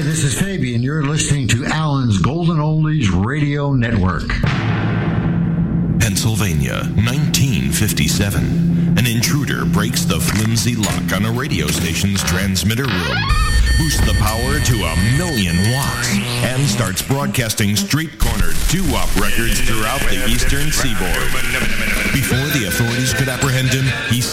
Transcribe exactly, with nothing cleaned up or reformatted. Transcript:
this is Fabian. You're listening to Allen's Golden Oldies Radio Network. Pennsylvania, nineteen fifty-seven. An intruder breaks the flimsy lock on a radio station's transmitter room, boosts the power to a million watts, and starts broadcasting street-cornered doo-wop records throughout the eastern seaboard. Before the authorities could apprehend him, he